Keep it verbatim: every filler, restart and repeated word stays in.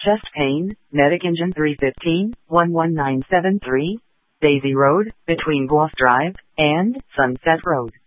Chest pain, medic engine three fifteen, one one nine seven three, Daisy Road, between Bluff Drive and Sunset Road.